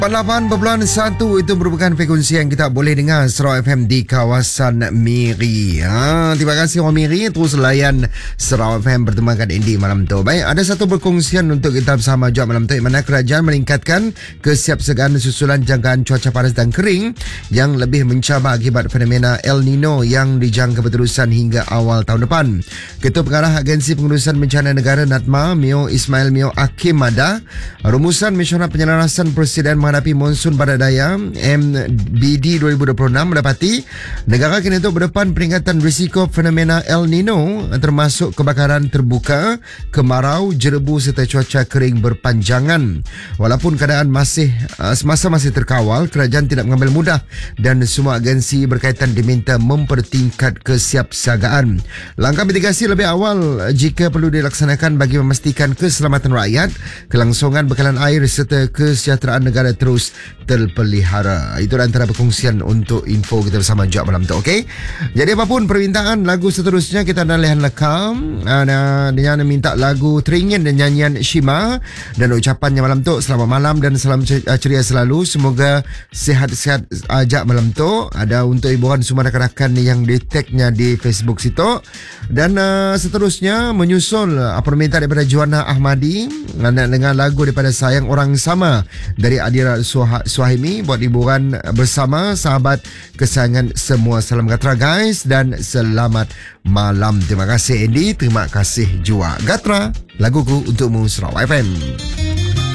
48.1 itu merupakan frekuensi yang kita boleh dengar Sarawak FM di kawasan Miri. Terima kasih orang Miri terus layan Sarawak FM bertemankan Indi malam tu. Baik, ada satu perkongsian untuk kita bersama jawab malam tu, di mana kerajaan meningkatkan kesiapsiagaan susulan jangkaan cuaca panas dan kering yang lebih mencabar akibat fenomena El Nino yang dijangka berterusan hingga awal tahun depan. Ketua Pengarah Agensi Pengurusan Bencana Negara NADMA, Mio Ismail Mio Akimada, rumusan mesyuarat penyelarasan Presiden menghadapi monsun barat daya MBD 2026 mendapati negara kini untuk berdepan peringatan risiko fenomena El Nino termasuk kebakaran terbuka, kemarau, jerebu serta cuaca kering berpanjangan. Walaupun keadaan semasa masih terkawal, kerajaan tidak mengambil mudah dan semua agensi berkaitan diminta mempertingkat kesiapsiagaan. Langkah mitigasi lebih awal jika perlu dilaksanakan bagi memastikan keselamatan rakyat, kelangsungan bekalan air serta kesejahteraan negara terus terpelihara. Itu antara perkongsian untuk info kita bersama Jawab malam tu. Okey. Jadi apapun permintaan lagu seterusnya, kita ada Lehan Lekam dia minta lagu Teringin dan nyanyian Shima, dan ucapannya malam tu selamat malam dan salam ceria selalu, semoga sihat-sihat ajak malam tu. Ada untuk hiburan semua rakan-rakan yang di tagnya di Facebook situ. Dan seterusnya menyusul permintaan daripada Juana Ahmadi dengan lagu daripada Sayang Orang Sama dari Adira Suhaimi buat hiburan bersama sahabat kesayangan semua. Salam Gatra guys dan selamat malam. Terima kasih Andy, terima kasih Jua. Gatra, laguku untukmu Sarawak FM.